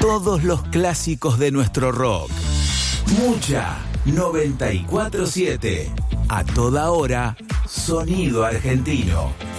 todos los clásicos de nuestro rock. Mucha 94.7. A toda hora, sonido argentino.